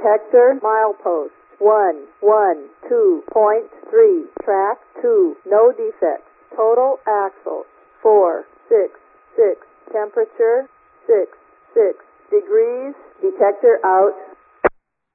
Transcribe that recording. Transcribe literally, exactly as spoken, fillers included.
Detector milepost one one two point three. Track two. No defects. Total axles four six six. Temperature six six degrees. Detector out.